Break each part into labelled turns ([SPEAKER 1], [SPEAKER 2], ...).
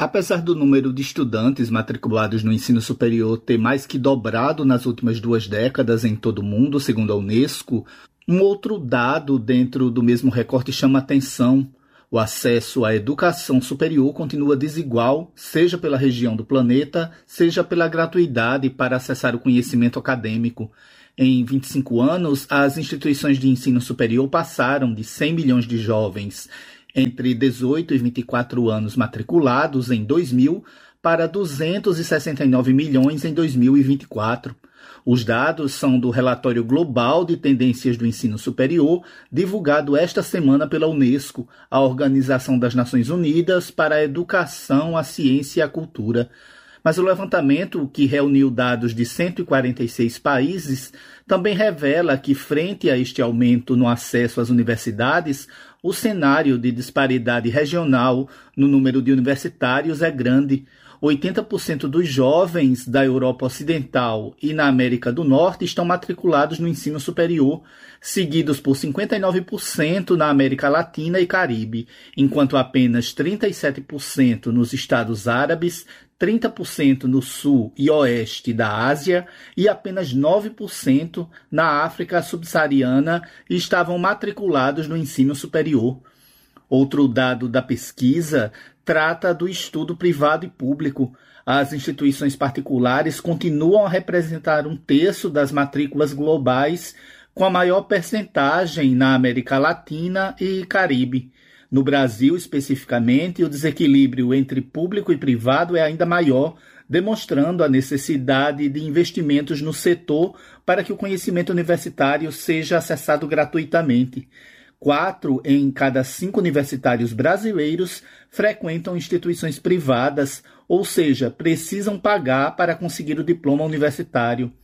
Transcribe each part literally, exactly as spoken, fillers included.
[SPEAKER 1] Apesar do número de estudantes matriculados no ensino superior ter mais que dobrado nas últimas duas décadas em todo o mundo, segundo a Unesco, um outro dado dentro do mesmo recorte chama atenção. O acesso à educação superior continua desigual, seja pela região do planeta, seja pela gratuidade para acessar o conhecimento acadêmico. Em vinte e cinco anos, as instituições de ensino superior passaram de cem milhões de jovens entre dezoito e vinte e quatro anos matriculados em dois mil para duzentos e sessenta e nove milhões em dois mil e vinte e quatro. Os dados são do Relatório Global de Tendências do Ensino Superior, divulgado esta semana pela Unesco, a Organização das Nações Unidas para a Educação, a Ciência e a Cultura. Mas o levantamento, que reuniu dados de cento e quarenta e seis países, também revela que, frente a este aumento no acesso às universidades, o cenário de disparidade regional no número de universitários é grande. oitenta por cento dos jovens da Europa Ocidental e na América do Norte estão matriculados no ensino superior, seguidos por cinquenta e nove por cento na América Latina e Caribe, enquanto apenas trinta e sete por cento nos Estados Árabes, trinta por cento no sul e oeste da Ásia e apenas nove por cento na África subsaariana estavam matriculados no ensino superior. Outro dado da pesquisa trata do estudo privado e público. As instituições particulares continuam a representar um terço das matrículas globais, com a maior percentagem na América Latina e Caribe. No Brasil, especificamente, o desequilíbrio entre público e privado é ainda maior, demonstrando a necessidade de investimentos no setor para que o conhecimento universitário seja acessado gratuitamente. Quatro em cada cinco universitários brasileiros frequentam instituições privadas, ou seja, precisam pagar para conseguir o diploma universitário.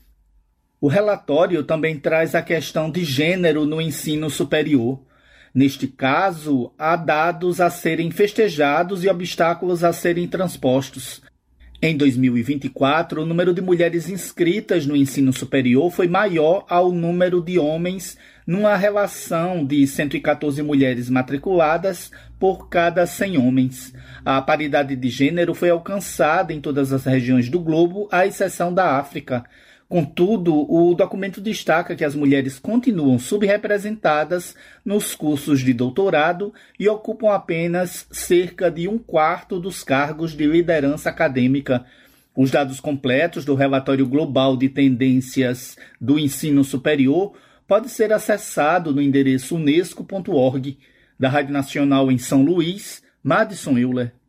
[SPEAKER 1] O relatório também traz a questão de gênero no ensino superior. Neste caso, há dados a serem festejados e obstáculos a serem transpostos. Em dois mil e vinte e quatro, o número de mulheres inscritas no ensino superior foi maior ao número de homens, numa relação de cento e catorze mulheres matriculadas por cada cem homens. A paridade de gênero foi alcançada em todas as regiões do globo, à exceção da África. Contudo, o documento destaca que as mulheres continuam subrepresentadas nos cursos de doutorado e ocupam apenas cerca de um quarto dos cargos de liderança acadêmica. Os dados completos do Relatório Global de Tendências do Ensino Superior pode ser acessado no endereço unesco ponto org. Da Rádio Nacional em São Luís, Madison Euler.